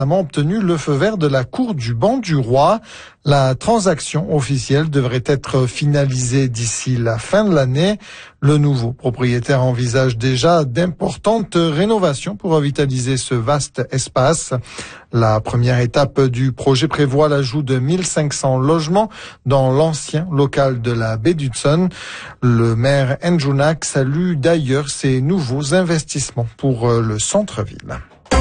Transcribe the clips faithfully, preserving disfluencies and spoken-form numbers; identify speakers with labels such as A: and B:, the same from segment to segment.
A: a obtenu le feu vert de la Cour du banc du roi. La transaction officielle devrait être finalisée d'ici la fin de l'année. Le nouveau propriétaire envisage déjà d'importantes rénovations pour revitaliser ce vaste espace. La première étape du projet prévoit l'ajout de mille cinq cents logements dans l'ancien local de la baie d'Hudson. Le maire Andrew Knack salue d'ailleurs ces nouveaux investissements pour le centre-ville.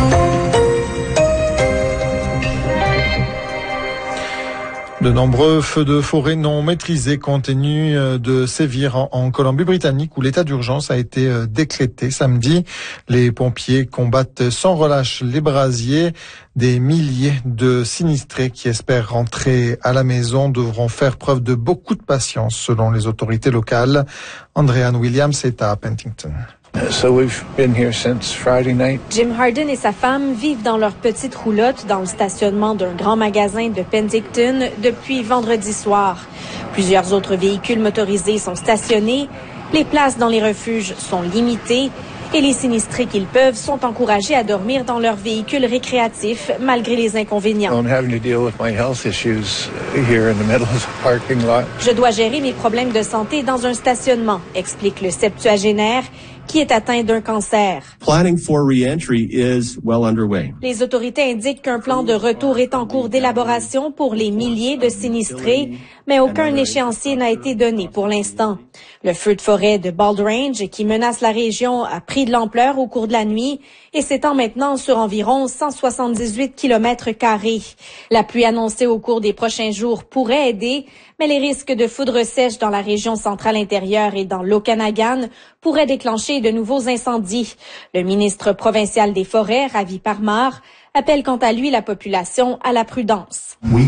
A: De nombreux feux de forêt non maîtrisés continuent de sévir en, en Colombie-Britannique où l'état d'urgence a été décrété samedi. Les pompiers combattent sans relâche les brasiers. Des milliers de sinistrés qui espèrent rentrer à la maison devront faire preuve de beaucoup de patience selon les autorités locales. Andréane Williams est à Penticton.
B: So we've been here since Friday night.
C: Jim Harden et sa femme vivent dans leur petite roulotte dans le stationnement d'un grand magasin de Penticton depuis vendredi soir. Plusieurs autres véhicules motorisés sont stationnés. Les places dans les refuges sont limitées. Et les sinistrés qu'ils peuvent sont encouragés à dormir dans leurs véhicules récréatifs malgré les inconvénients. Je dois gérer mes problèmes de santé dans un stationnement, explique le septuagénaire qui est atteint d'un cancer.
D: Planning for re-entry is well underway.
C: Les autorités indiquent qu'un plan de retour est en cours d'élaboration pour les milliers de sinistrés, mais aucun échéancier n'a été donné pour l'instant. Le feu de forêt de Bald Range, qui menace la région, a pris de l'ampleur au cours de la nuit et s'étend maintenant sur environ cent soixante-dix-huit kilomètres carrés. La pluie annoncée au cours des prochains jours pourrait aider, mais les risques de foudre sèche dans la région centrale intérieure et dans l'Okanagan pourraient déclencher de nouveaux incendies. Le ministre provincial des Forêts, Ravi Parmar, appelle quant à lui la population à la prudence. Nous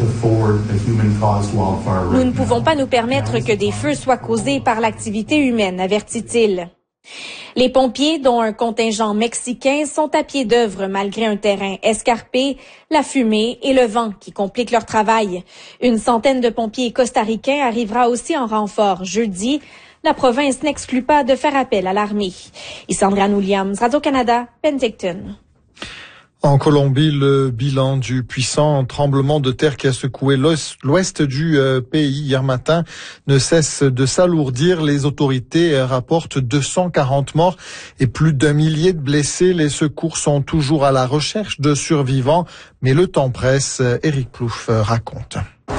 C: ne pouvons pas nous permettre que des feux soient causés par l'activité humaine, avertit-il. Les pompiers, dont un contingent mexicain, sont à pied d'œuvre malgré un terrain escarpé, la fumée et le vent qui compliquent leur travail. Une centaine de pompiers costaricains arrivera aussi en renfort jeudi. La province n'exclut pas de faire appel à l'armée. Ici Andréane Williams, Radio-Canada, Penticton.
A: En Colombie, le bilan du puissant tremblement de terre qui a secoué l'ouest du pays hier matin ne cesse de s'alourdir. Les autorités rapportent deux cent quarante morts et plus d'un millier de blessés. Les secours sont toujours à la recherche de survivants, mais le temps presse. Éric Plouffe raconte.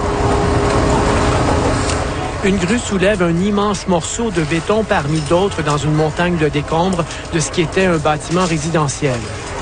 E: Une grue soulève un immense morceau de béton parmi d'autres dans une montagne de décombres de ce qui était un bâtiment résidentiel.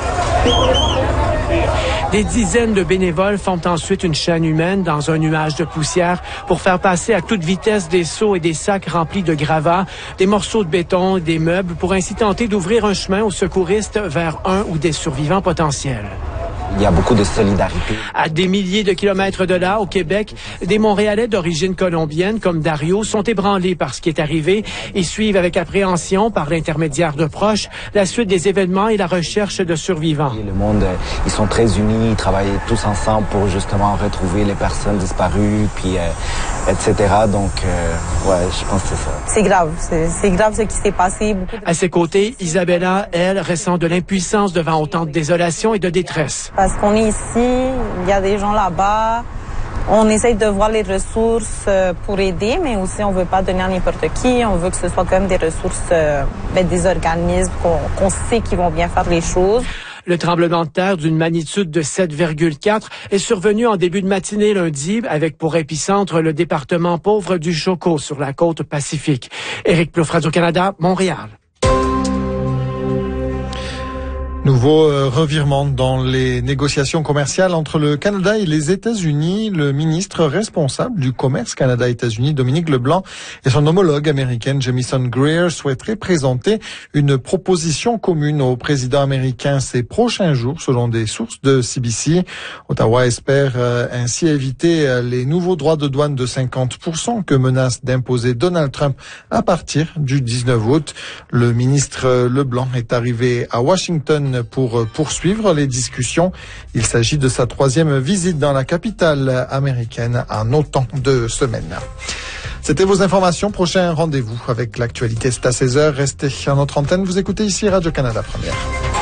E: Des dizaines de bénévoles forment ensuite une chaîne humaine dans un nuage de poussière pour faire passer à toute vitesse des seaux et des sacs remplis de gravats, des morceaux de béton et des meubles pour ainsi tenter d'ouvrir un chemin aux secouristes vers un ou des survivants potentiels.
F: Il y a beaucoup de solidarité.
E: À des milliers de kilomètres de là, au Québec, des Montréalais d'origine colombienne, comme Dario, sont ébranlés par ce qui est arrivé et suivent avec appréhension, par l'intermédiaire de proches, la suite des événements et la recherche de survivants.
F: Le monde, ils sont très unis, ils travaillent tous ensemble pour justement retrouver les personnes disparues, puis euh, et cetera. Donc, euh, ouais, je pense que c'est ça.
G: C'est grave, c'est, c'est grave ce qui s'est passé. Beaucoup de...
E: À ses côtés, Isabella, elle, ressent de l'impuissance devant autant de désolation et de détresse.
G: Parce qu'on est ici, il y a des gens là-bas, on essaye de voir les ressources pour aider, mais aussi on veut pas donner à n'importe qui, on veut que ce soit quand même des ressources, euh, ben, des organismes qu'on, qu'on sait qu'ils vont bien faire les choses.
E: Le tremblement de terre d'une magnitude de sept virgule quatre est survenu en début de matinée lundi avec pour épicentre le département pauvre du Choco sur la côte Pacifique. Éric Plouffe, Radio-Canada, Montréal.
A: Nouveau euh, revirement dans les négociations commerciales entre le Canada et les États-Unis. Le ministre responsable du commerce Canada-États-Unis, Dominique Leblanc, et son homologue américaine, Jamieson Greer, souhaiteraient présenter une proposition commune au président américain ces prochains jours, selon des sources de C B C. Ottawa espère euh, ainsi éviter euh, les nouveaux droits de douane de cinquante pour cent que menace d'imposer Donald Trump à partir du dix-neuf août. Le ministre Leblanc est arrivé à Washington pour poursuivre les discussions. Il s'agit de sa troisième visite dans la capitale américaine en autant de semaines. C'était vos informations. Prochain rendez-vous avec l'actualité, c'est à seize heures. Restez à notre antenne. Vous écoutez ici Radio-Canada Première.